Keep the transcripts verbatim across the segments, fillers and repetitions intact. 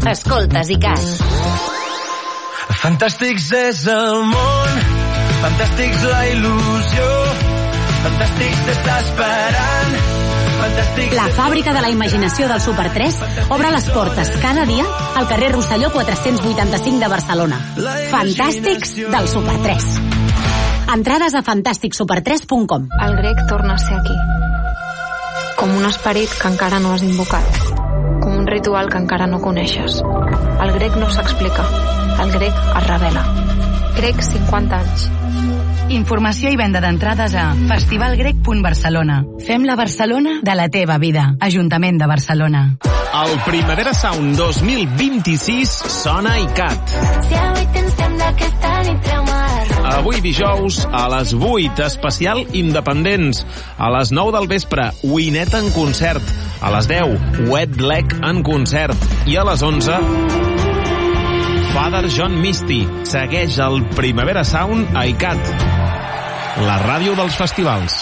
Escoltes ICAT. Fantàstics és el món, fantàstics la il·lusió, fantàstics t'està esperant, fantàstics... La fàbrica de la imaginació del Super tres obre les portes cada dia al carrer Rosselló quatre-cents vuitanta-cinc de Barcelona. Fantàstics del Super tres. Entrades a fantàstic super tres punt com. El grec torna a ser aquí. Com un esperit que encara no has invocat. Com un ritual que encara no coneixes. El grec no s'explica. El grec es revela. Grec, cinquanta anys. Informació i venda d'entrades a festivalgrec punt barcelona. Fem la Barcelona de la teva vida. Ajuntament de Barcelona. El Primavera Sound dos mil vint-i-sis sona ICAT. Si avui t'ensem d'aquesta nit treu-me Avui dijous, a les vuit, especial Independents. A les nou del vespre, Winet en concert. A les deu, Wet Leg en concert. I a les onze, Father John Misty. Segueix el Primavera Sound a ICAT, la ràdio dels festivals.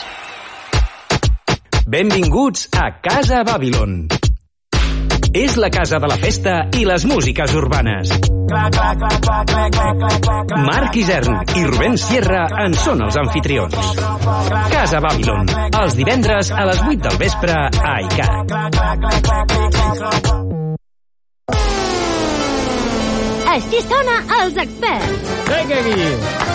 Benvinguts a Casa Babylon. És la casa de la festa i les músiques urbanes. Marc Isern i Rubén Sierra en són els anfitrions. Casa Babylon, els divendres a les vuit del vespre a ICAT. Així sona Els Experts. Vinga aquí.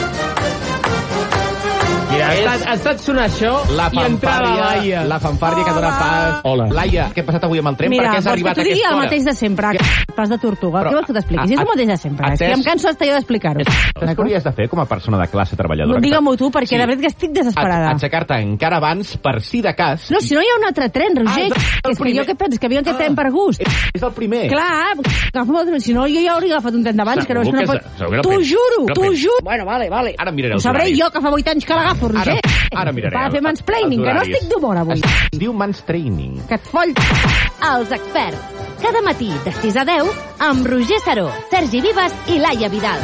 Mira, ha estat, ha estat sonar això la i entrar la Laia. La fanfàrria que dona pas. Hola. Laia, què ha passat avui amb el tren? Mira, per què has arribat a aquesta hora? Mira, vols que t'ho digui el mateix de sempre, pas de tortuga. Però, què vols que t'expliqui? Si és el mateix de sempre. És que em canso d'estar jo d'explicar-ho. Saps què hauries de fer com a persona de classe treballadora? No, digue-m'ho tu, perquè sí. De veritat que estic desesperada. Aixecar-te encara abans, per si de cas... No, si no hi ha un altre tren, Roger. Ah, és que jo què penses? Que havia aquest ah, tren per gust. És el primer. Clar, si no jo ja hauria agafat un tren d'abans, que no és que no pot... T'ho juro, t'ho juro. Bueno, vale, vale. Ara miraré els horaris. Ho sabré jo, que fa vuit anys que l'agafo, Roger. Ara miraré. Va fer mansplaining, que no estic d'humor avui. Es diu mansplaining. Que et foll... Els Experts. Cada matí de sis a deu amb Roger Saró, Sergi Vives i Laia Vidal.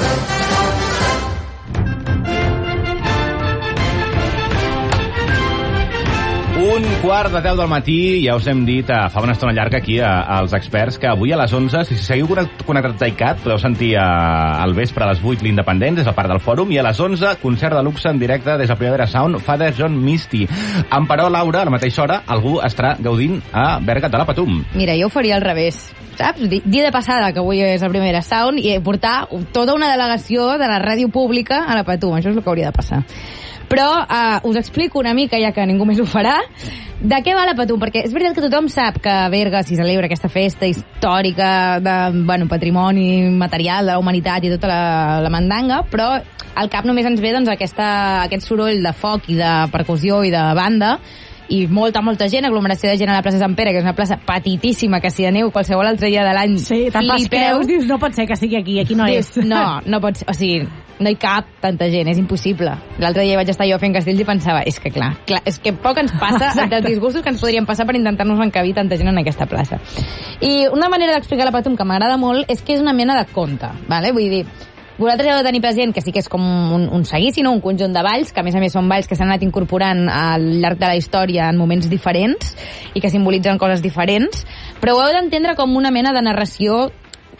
Un quart de deu del matí, ja us hem dit a, fa una estona llarga aquí a, als experts que avui a les onze, si seguiu connectats a ICAT, podeu sentir a, al vespre a les vuit l'Independents, des del Parc del Fòrum, i a les onze, concert de luxe en directe des del Primavera Sound, Father John Misty. En però, Laura, a la mateixa hora, algú estarà gaudint a Berga de la Patum. Mira, jo ho faria al revés, saps? Dia de passada, que avui és el Primavera Sound, i portar tota una delegació de la ràdio pública a la Patum. Això és el que hauria de passar. Però uh, us explico una mica, ja que ningú més ho farà, de què va la Patum, perquè és veritat que tothom sap que a Berga s'hi celebra aquesta festa històrica de, bueno, patrimoni material de la humanitat i tota la, la mandanga, però al cap només ens ve doncs, aquesta, aquest soroll de foc i de percussió i de banda, i molta, molta gent, aglomeració de gent a la plaça Sant Pere, que és una plaça petitíssima, que si aneu qualsevol altre dia de l'any sí, flipeu. Dius, no pot ser que estigui aquí, aquí no és. No, no pot ser, o sigui, no hi cap tanta gent, és impossible. L'altre dia vaig estar jo fent castells i pensava, és que clar, clar és que poc ens passa dels disgustos que ens podrien passar per intentar-nos encabir tanta gent en aquesta plaça. I una manera d'explicar la Patum que m'agrada molt és que és una mena de conte, vale? Vull dir, vosaltres heu de tenir present que sí que és com un, un seguici, no? Un conjunt de balls, que a més a més són balls que s'han anat incorporant al llarg de la història en moments diferents i que simbolitzen coses diferents, però ho heu d'entendre com una mena de narració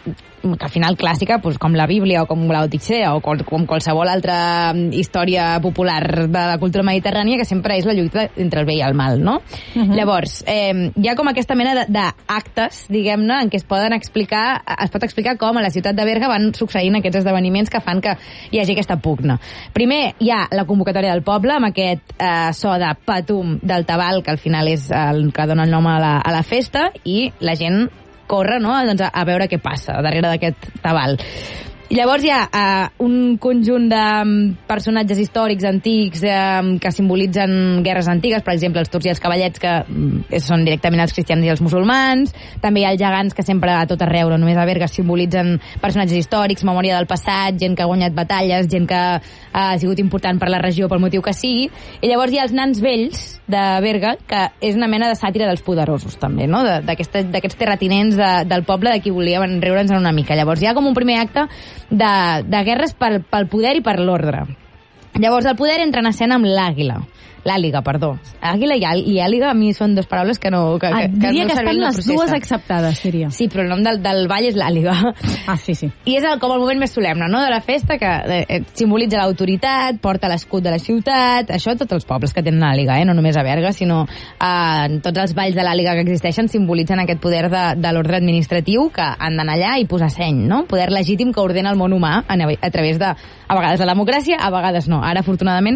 que al final clàssica, doncs, com la Bíblia o com l'Odissea o com, com qualsevol altra història popular de la cultura mediterrània, que sempre és la lluita entre el bé i el mal, no? Uh-huh. Llavors, eh, hi ha com aquesta mena d'actes, diguem-ne, en què es poden explicar, es pot explicar com a la ciutat de Berga van succeint aquests esdeveniments que fan que hi hagi aquesta pugna. Primer, hi ha la convocatòria del poble, amb aquest eh, so de Patum del Tabal, que al final és el que dona el nom a la, a la festa, i la gent corre, no?, doncs a, a veure què passa darrere d'aquest tabal. I llavors hi ha uh, un conjunt de um, personatges històrics antics um, que simbolitzen guerres antigues, per exemple, els turcs i els cavallets, que um, són directament els cristians i els musulmans. També hi ha els gegants, que sempre a tot arreu, no només a Berga, simbolitzen personatges històrics, memòria del passat, gent que ha guanyat batalles, gent que ha sigut important per la regió pel motiu que sigui. I llavors hi ha els nans vells de Berga, que és una mena de sàtira dels poderosos, també, no?, d'aquests terratinents de, del poble, de qui volien riure'ns una mica. Llavors hi ha com un primer acte de, de guerres pel, pel poder i per l'ordre. Llavors el poder entra en escena amb l'àguila. L'àliga, perdó. Àguila i, i àliga a mi són dues paraules que no... Que, ah, que, diria que, que estan les dues acceptades, diria. Sí, però el nom del, del ball és l'àliga. Ah, sí, sí. I és el, com el moment més solemne, no?, de la festa, que eh, simbolitza l'autoritat, porta l'escut de la ciutat, això tots els pobles que tenen àliga, eh? No només a Berga, sinó eh, tots els balls de l'àliga que existeixen simbolitzen aquest poder de, de l'ordre administratiu que han d'anar allà i posar seny, no? Poder legítim que ordena el món humà a, a través de, a vegades la democràcia, a vegades no. Ara, afortunadament,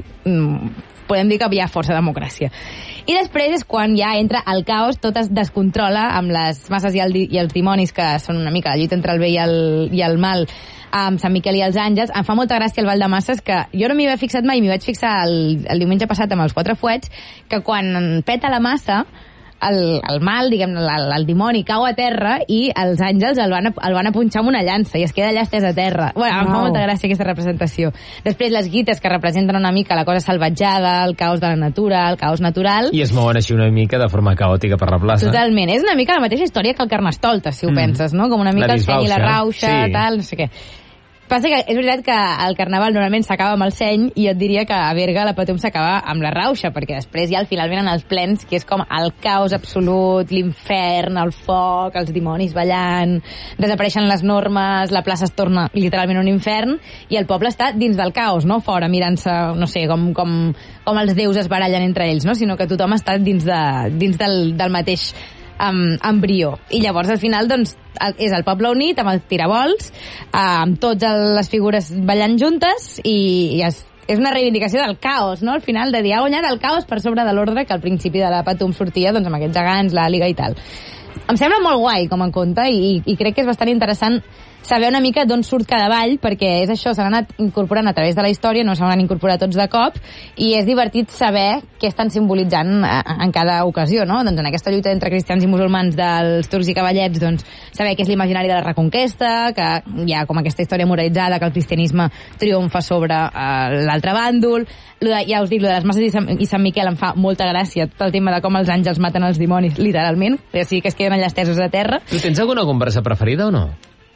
podem dir que hi ha força democràcia. I després és quan ja entra el caos, tot es descontrola amb les masses i, el, i els dimonis, que són una mica la lluita entre el bé i el, i el mal, amb Sant Miquel i els àngels. Em fa molta gràcia el ball de masses, que jo no m'hi havia fixat mai, m'hi vaig fixar el, el diumenge passat amb els quatre fuets, que quan peta la massa, el, el mal, diguem, el, el dimoni cau a terra i els àngels el van, a, el van a punxar amb una llança i es queda allà estès a terra. Bueno, em fa molta gràcia aquesta representació. Després les guites, que representen una mica la cosa salvatjada, el caos de la natura, el caos natural. I es mouen així una mica de forma caòtica per la plaça. Totalment. És una mica la mateixa història que el Carnestoltes, si ho mm. penses, no? Com una mica el seny i la rauxa, sí. Tal, no sé què. Passa que és veritat que el carnaval normalment s'acaba amb el seny i et diria que a Berga la Patum s'acaba amb la rauxa, perquè després ja al final venen els plens, que és com el caos absolut, l'infern, el foc, els dimonis ballant, desapareixen les normes, la plaça es torna literalment un infern i el poble està dins del caos, no? Fora, mirant-se, no sé, com, com, com els déus es barallen entre ells, no? Sinó que tothom està dins, de, dins del, del mateix Um, embrió. I llavors al final doncs el, és el poble unit amb els tirabols, uh, amb totes les figures ballant juntes i, i es, és una reivindicació del caos, no? Al final de dir ha guanyat el caos per sobre de l'ordre que al principi de la Patum sortia doncs amb aquests gegants, l'àliga i tal. Em sembla molt guai com a conte i, i crec que és bastant interessant saber una mica d'on surt cada ball, perquè és això, s'han anat incorporant a través de la història, no s'han incorporat tots de cop, i és divertit saber què estan simbolitzant en cada ocasió, no? Doncs en aquesta lluita entre cristians i musulmans dels turcs i cavallets, doncs saber què és l'imaginari de la Reconquesta, que hi ha com aquesta història moralitzada, que el cristianisme triomfa sobre uh, l'altre bàndol. Lo de, ja us dic, lo de les masses i Sant, i Sant Miquel em fa molta gràcia, tot el tema de com els àngels maten els dimonis, literalment, o sigui que es queden allà estesos a terra. Tu tens alguna conversa preferida o no?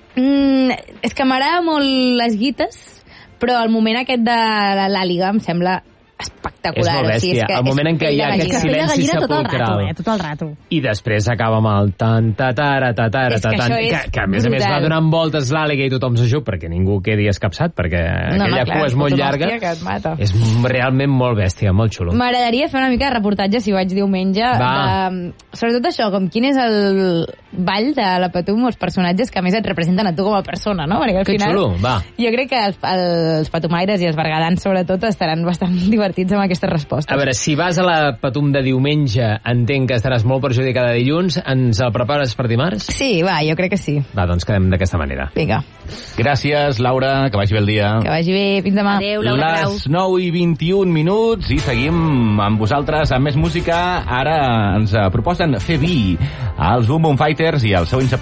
Mm, és que m'agrada molt les guites, però el moment aquest de l'àliga em sembla espectacular. És molt bèstia. O sigui, és que el moment en què hi ha aquest silenci sepulcral. Tot el rato, eh? Tot el rato. I després acaba amb el tan, tatara, tatara, tatara, que, que, que a més brutal. A més va donant voltes l'àliga i tothom s'ajup perquè ningú quedi escapçat, perquè no, aquella no, clar, cua és molt llarga. És realment molt bèstia, molt xulo. M'agradaria fer una mica de reportatge, si vaig diumenge, de, sobretot això, com quin és el ball de la Patum, els personatges que més et representen a tu com a persona, no? Perquè al que final, xulo, va. Jo crec que els, els patumaires i els bergadans, sobretot, estaran bastant divertits amb aquestes respostes. A veure, si vas a la Patum de diumenge, entenc que estaràs molt perjudicada dilluns. Ens el prepares per dimarts? Sí, va, jo crec que sí. Va, doncs quedem d'aquesta manera. Vinga. Gràcies, Laura, que vagi bé el dia. Que vagi bé, fins demà. Adéu, Laura Grau. Les nou i vint-i-un minuts i seguim amb vosaltres amb més música. Ara ens proposen fer vi als Boom Boom Fighters i el seu